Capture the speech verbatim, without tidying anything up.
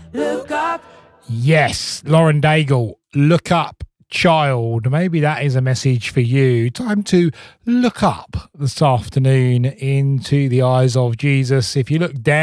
look up. Yes, Lauren Daigle, look up, child. Maybe that is a message for you. Time to look up this afternoon into the eyes of Jesus. If you look down,